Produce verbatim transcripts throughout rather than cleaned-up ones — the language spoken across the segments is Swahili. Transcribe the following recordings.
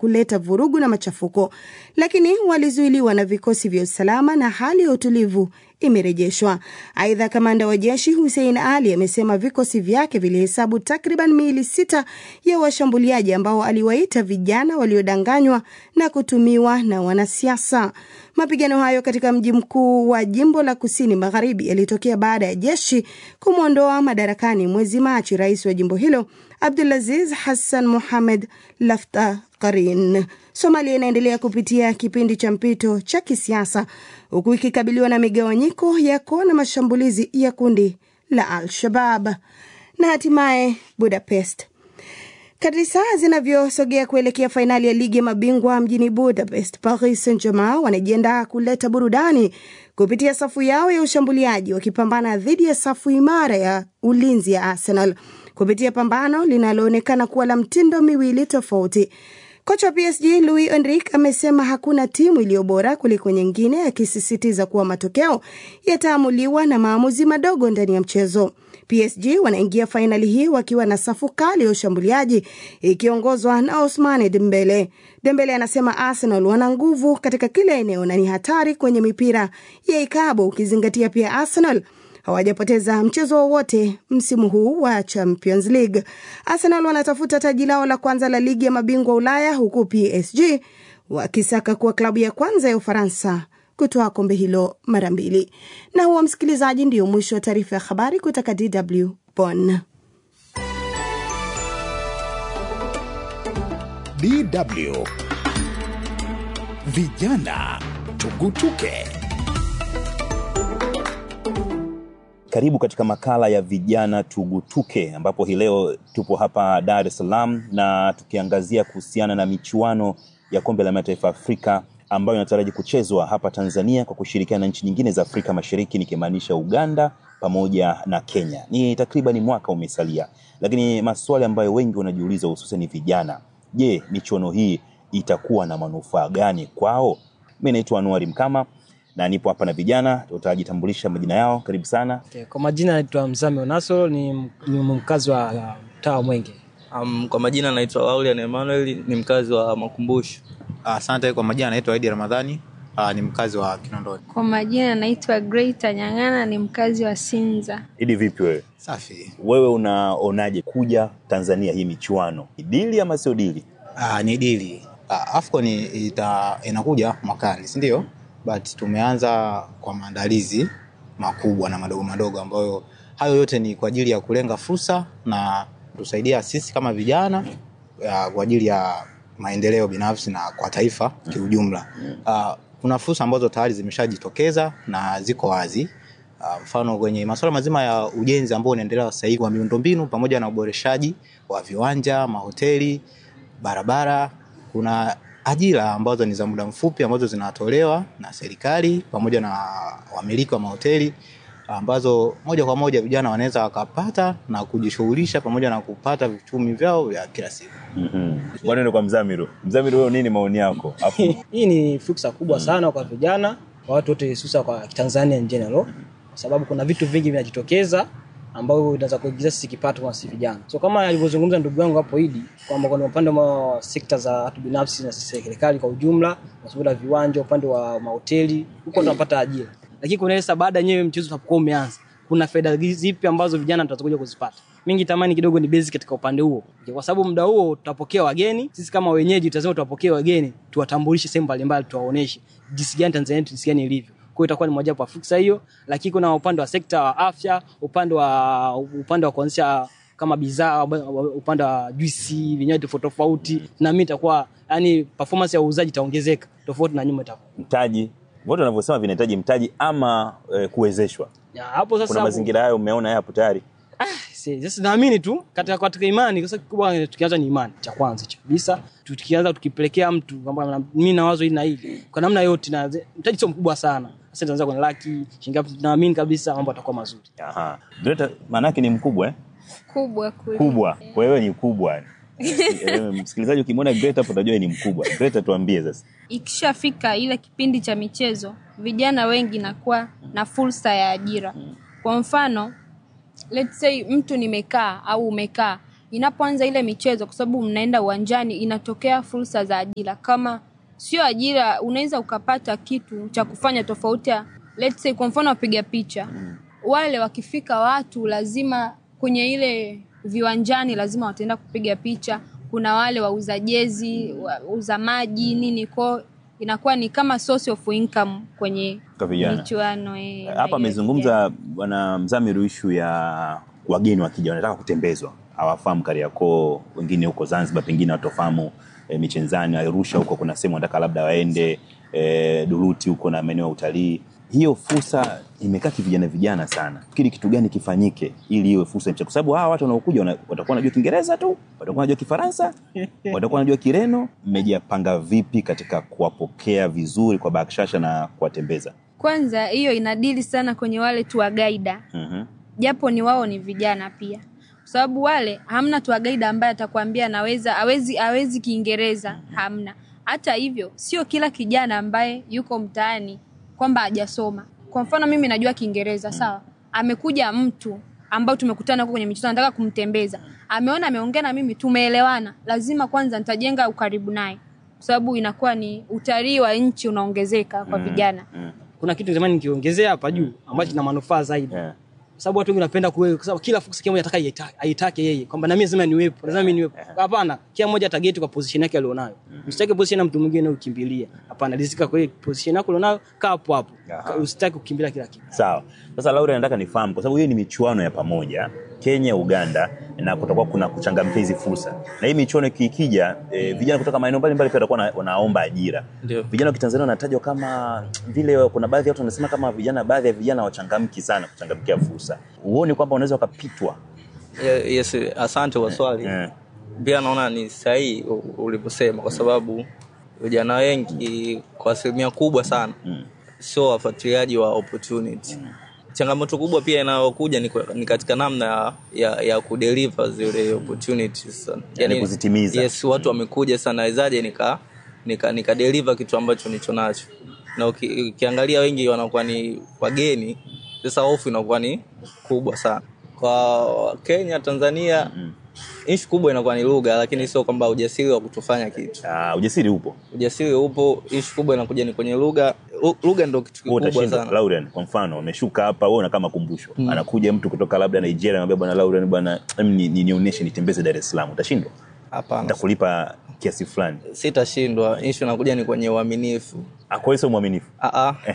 kuleta vurugu na machafuko, lakini walizuiliwa na vikosi vya usalama na hali ya utulivu imerejeshwa. Aidha, kamanda wa jeshi Hussein Ali amesema vikosi vyake vilihesabu takriban miili sita ya washambuliaji ambao aliwaita vijana waliodanganywa na kutumiwa na wanasiasa. Mapigano hayo katika mji mkuu wa jimbo la Kusini Magharibi yalitokea baada ya jeshi kumwondoa madarakani mwezi Machi rais wa jimbo hilo Abdulaziz Hassan Mohamed Laftarin. Somalia inaendelea kupitia kipindi cha mpito cha kisiasa huku ikikabiliwa na migawanyiko ya kona mashambulizi ya kundi la Al-Shabaab. Na hatimaye Budapest. Kadri saa zinavyosogea kuelekea fainali ya ligi ya mabingwa mjini Budapest, Paris Saint-Germain wanajiandaa kuleta burudani kupitia safu yao ya ushambuliaji wakipambana dhidi ya safu imara ya ulinzi ya Arsenal kupitia pambano linaloonekana kuwa la mtindo miwili tofauti. Kocha wa P S G Louis Enrique amesema hakuna timu iliyo bora kuliko nyingine, akisisitiza kuwa matokeo yataamuliwa na maamuzi madogo ndani ya mchezo. P S G wanaingia fainali hii wakiwa na safu kali ya ushambuliaji ikiongozwa na Ousmane Dembele. Dembele anasema Arsenal wana nguvu katika kila eneo na ni hatari kwenye mipira ya ikabu, ukizingatia pia Arsenal hawajapoteza mchezo wowote msimu huu wa Champions League. Arsenal wanatafuta taji lao la kwanza la ligi ya mabingwa Ulaya, huku P S G wakisaka kuwa klabu ya kwanza ya Ufaransa kutoa kombe hilo mara mbili. Na huwa msikilizaji, ndio mwisho wa taarifa ya habari kutoka D W Bonn. D W Vijana Tugutuke. Karibu katika makala ya Vijana Tugutuke, ambapo hii leo tupo hapa Dar es Salaam na tukiangazia kuhusiana na michuano ya kombe la mataifa Afrika ambayo inataraji kuchezwa hapa Tanzania kwa kushirikiana na nchi nyingine za Afrika Mashariki, nikimaanisha Uganda pamoja na Kenya. Ni takriban mwaka umesalia, lakini maswali ambayo wengi wanajiuliza hususan ni vijana, je, michuano hii itakuwa na manufaa gani kwao? Mimi naitwa Anuari Mkama na nipo hapa na vijana, tutajitambulisha majina yao. Karibu sana. Okay, kwa majina naitwa Mzame Onasoro, ni, ni mkazi wa mtaa Mwenge. Um, kwa majina naitwa Laulian Emmanuel, ni mkazi wa Makumbusho. Asante. Uh, kwa majina naitwa Eddie Ramadhani, uh, ni mkazi wa Kinondoni. Kwa majina naitwa Greater Nyang'ana, ni mkazi wa Sinza. Idi, vipi wewe? Safi. Wewe unaonaje kuja Tanzania hii michuano? Dili ama sio dili? Ah, ni dili. Uh, AFCON ita inakuja mwakani, si ndio? But tumeanza kwa maandalizi makubwa na madogo madogo, ambayo hayo yote ni kwa ajili ya kulenga fursa na tusaidia sisi kama vijana ya, kwa ajili ya maendeleo binafsi na kwa taifa kiujumla. Uh, kuna fursa ambazo tayari zimeshajitokeza na ziko wazi. Uh, mfano kwenye masuala mazima ya ujenzi ambao unaendelea sasa hivi wa miundombinu pamoja na uboreshaji wa viwanja, mahoteli, barabara. Kuna ajira ambazo ni za muda mfupi ambazo zinatolewa na serikali pamoja na wamiliki wa mahoteli, ambazo moja kwa moja vijana wanaweza wakapata na kujishughulisha pamoja na kupata vichumi vyao vya kila siku. Mhm. Bwana ndio kwa Mzamiru. Mzamiru, wewe nini maoni yako? Hii ni fursa kubwa sana kwa vijana, kwa watu wote, hususa kwa Tanzania in general, kwa sababu kuna vitu vingi vinajitokeza ambao inaweza kuingiza sisi kipato kwa sisi vijana. So kama alivyozungumza ndugu yangu hapo Idi, kwamba kuna upande wa sekta za watu binafsi na serikali kwa ujumla, masuala ya viwanja, upande wa mahoteli, huko tunapata ajira. Lakini kuna ile baada yenyewe mchezo unapokuwa umeanza, kuna faida zipi ambazo vijana tutakuja kuzipata? Mingi tamani kidogo ni basic katika upande huo. Kwa sababu muda huo tutapokea wageni, sisi kama wenyeji tutazama tutapokea wageni, tuwatambulishe sehemu mbalimbali, tuwaoneshe jinsi gani Tanzania jinsi gani ilivyo. Kwa itakuwa ni moja wapo fursa hiyo. Lakini kuna upande wa sekta wa afya, upande wa upande wa kuanzisha kama bidhaa, upande wa juisi, vinywaji tofauti tofauti, na mimi itakuwa yani performance ya uuzaji itaongezeka tofauti na nyuma itakuwa. Mtaji, wote wanavyosema vinahitaji mtaji ama e, kuwezeshwa. Ya hapo sasa kuna mazingira hayo umeona hapo tayari. Ah, sasa naamini tu katika katika imani, kwa sababu kubwa tukianza ni imani cha kwanza cha kabisa. Tukianza tukipelekea mtu kwamba mimi na wazo hili na hili, kwa namna yote na mtaji sio mkubwa sana. Sasa tunaanza kwa laki shilingi, naamini kabisa mambo yatakuwa mazuri. Aha. Greta maana yake ni mkubwa eh? Kubwa kule. Kubwa. Wewe ni kubwa. Msikilizaji ukimwona Greta hapo utajua ni mkubwa. Greta, tuambie sasa. Ikishafika ile kipindi cha michezo, vijana wengi nakuwa na fursa ya ajira. Kwa mfano, let's say mtu nimekaa au umekaa, inapoanza ile michezo, kwa sababu mnaenda uwanjani, inatokea fursa za ajira. Kama sio ajira, unaweza ukapata kitu cha kufanya tofauti. Let's say kwa mfano wapiga picha. Wale wakifika watu lazima kwenye ile viwanjani lazima wataenda kupiga picha. Kuna wale wauza jezi, wauza maji, nini, kwa inakuwa ni kama source of income kwenye michuano. Hapa amezungumza bwana Mzamiru issue ya wageni wakija wanataka kutembezwa. Hawafahamu Kariakoo, wengine huko Zanzibar pengine watofahamu e, Michenzani, Arusha huko kuna sehemu wanataka labda waende, e, Duruti huko na maeneo ya utalii. Hiyo fursa imekaa vijana vijana sana. Fikiri kitu gani kifanyike ili iwe fursa mpya? Kwa sababu hawa watu wanaokuja watakuwa wanajua Kiingereza tu, watakuwa wanajua Kifaransa, watakuwa wanajua Kireno. Mmejipanga vipi katika kuwapokea vizuri kwa bakshasha na kuwatembeza? Kwanza hiyo inadili sana kwenye wale tour guide. Mhm. Japo ni wao ni vijana pia. Kwa sababu wale hamna tour guide ambaye atakwambia naweza hawezi hawezi Kiingereza, hamna. Hata hivyo sio kila kijana ambaye yuko mtaani kwamba hajasoma. Kwa mfano mimi najua Kiingereza, sawa. Amekuja mtu ambao tumekutana huko kwenye michezo nataka kumtembeza. Ameona ameongea na mimi, tumeelewana. Lazima kwanza nitajenga ukaribu naye. Kwa sababu inakuwa ni utalii wa nchi unaongezeka kwa vijana. Mm, mm. Kuna kitu zamani nikiongezea hapa juu ambacho kina manufaa zaidi. Yeah. Sababu watu wengi wanapenda kuwe, kwa sababu kila fursa kila mmoja ataka aitake yeye kwamba na mimi lazima niwepo, lazima mimi niwepo. Hapana, kila mmoja atageti kwa position yake alionayo. Msitake position ya mtu mwingine ukimbilia. Hapana, rizika kwa position yako alionayo, kaa hapo hapo. Usitake kukimbilia kila kitu. Sawa. Sasa Laura, nataka nifahamu kwa sababu hiyo ni michuano ya pamoja, Kenya, Uganda, na kutakuwa kuna kuchangamkia hizi fursa. Na hii michuano ikija, e, vijana kutoka maeneo mbalimbali pia watakuwa wanaomba ajira. Ndio. Vijana wa Tanzania wanatajwa kama vile kuna baadhi ya watu wanasema kama vijana baadhi ya vijana wachangamki sana kuchangamkia fursa. Uone kwamba unaweza ukapitwa? Yes, asante kwa swali. Yeah. Pia naona ni sahihi uliposema kwa sababu vijana wengi kwa asilimia kubwa sana mm. sio wafuatiliaji wa opportunity. Mm. Changamoto kubwa pia inayokuja ni, ni katika namna ya, ya, ya kudeliver zile opportunities. Yani kuzitimiza. Yes, watu wamekuja sana wezaje nika nika nika deliver kitu ambacho nicho nacho. Na uki, ukiangalia wengi wanakuwa ni wageni, sasa hofu inakuwa ni kubwa sana. Kwa Kenya, Tanzania, mm. issue kubwa inakuwa ni lugha, lakini sio kwamba ujasiri wa kutofanya kitu. Ah, ujasiri upo. Ujasiri upo, issue kubwa inakuja ni kwenye lugha. Lugha ndio kitu kikubwa sana. Laurian, kwa mfano, umeshuka hapa wewe na kama kumbusho. Hmm. Anakuja mtu kutoka labda Nigeria anamwambia bwana Laurian, bwana ni nionyeshe nitembeze Dar es Salaam. Utashindwa? Hapana. Nitakulipa kiasi fulani. Sitashindwa. Issue inakuja ni kwenye uaminifu. Ah, kwa hiyo muaminifu. Ah ah.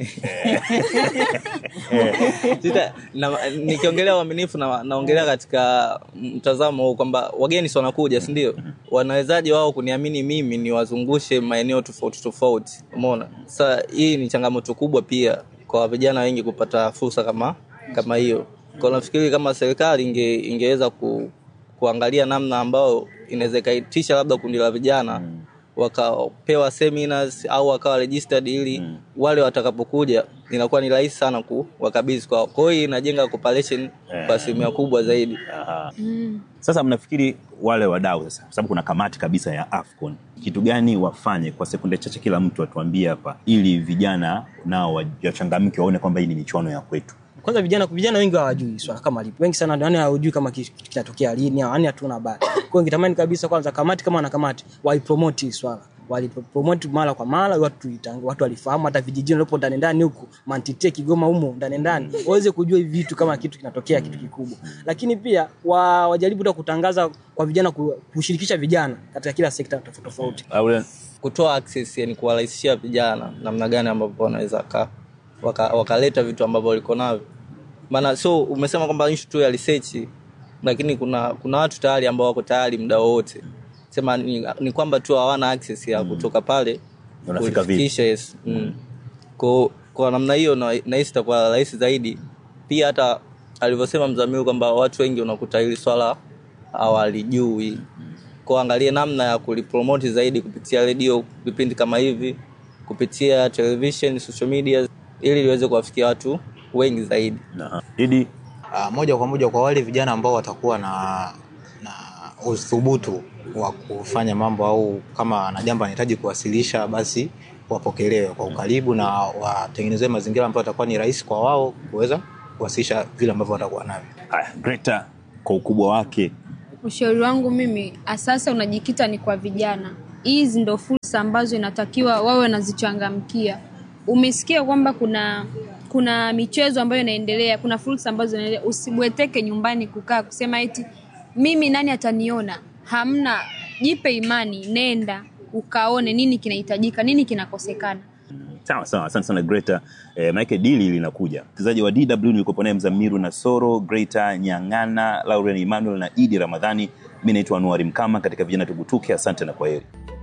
Sita na nikiongelea uaminifu na naongelea katika mtazamo huu kwamba wageni sio wanakuja, si ndio? Wanawezaje wao kuniamini mimi ni wazungushe maeneo tofauti tofauti. Umeona? Sasa hii ni changamoto kubwa pia kwa vijana wengi kupata fursa kama kama hiyo. Kwa nafikiri kama serikali inge, ingeweza ku, kuangalia namna ambayo inaweza kaitisha labda kundi la vijana mm. wakapewa seminars au wakawa registered ili mm. wale watakapokuja inakuwa ni rahisi sana kuwakabidhi kwa. Kwa hiyo inajenga cooperation yeah. kwa asilimia kubwa zaidi. Aha. Mm. Sasa mnafikiri wale wadau sasa, kwa sababu kuna kamati kabisa ya AFCON, kitu gani wafanye kwa sekunde chache kila mtu atuambie hapa ili vijana nao wachangamke waone kwamba hii ni michuano ya kwetu? Kwanza vijana vijana wengi hawajui swala kama lipo. Wengi sana yani hawajui kama kitu kinatokea lini, yani hatuna habari. Kwa hiyo ningetamani kabisa kwanza kamati kama na kamati waipromote swala. Walipromote mara kwa mara, watu itangu, watu walifahamu hata vijijini walipo ndani ndani huko, Mantite, Kigoma humo ndani ndani, waweze kujua hivi vitu kama kitu kinatokea kitu kikubwa. Lakini pia wa, wajaribu tu kutangaza kwa vijana, kushirikisha vijana katika kila sekta tofauti tofauti. Kutoa access, yani kuwarahisishia vijana namna gani ambapo wanaweza ka wakaleta waka vitu ambavyo waliko navyo. Maana so umesema kwamba issue tu ya research, lakini kuna kuna watu tayari ambao wako tayari muda wote. Sema ni, ni kwamba tu hawana access ya kutoka pale unafika vipi. Yes. Mm. Kwa kwa namna hiyo na nahisi itakuwa rahisi zaidi. Pia hata alivyosema Mzamiru kwamba watu wengi unakuta hili swala hawalijui. Kwa angalia namna ya kulipromote zaidi kupitia radio, vipindi kama hivi, kupitia television, social media, ili liweze kuwafikia watu wengi zaidi. Aha. Didi, uh, moja kwa moja kwa wale vijana ambao watakuwa na na uthubutu wa kufanya mambo au kama na jambo anahitaji kuwasilisha, basi wapokelewe kwa ukaribu na watengenezwe mazingira ambayo yatakuwa ni rahisi kwa wao kuweza kuwasilisha vile ambavyo watakuwa navyo. Haya, Greta kwa ukubwa wake Ushauri wangu mimi asasa unajikita ni kwa vijana. Hizi ndo fursa ambazo inatakiwa wawe wanazichangamkia. Umesikia kwamba kuna kuna michezo ambayo inaendelea, kuna fursa ambazo inaendelea, usibweteke nyumbani kukaa kusema eti mimi nani ataniona. Hamna, jipe imani, nenda ukaone nini kinahitajika, nini kinakosekana. Sawa sawa, asante sana Greta. Eh, maana dili linakuja. Mchezaji wa D W nilikuwa naye Mzamiru Nasoro, Greta Nyang'ana, Lauren Emmanuel na Idi Ramadhani. Mimi naitwa Anuari Mkama katika Vijana Tugutuke. Asante na kwaheri.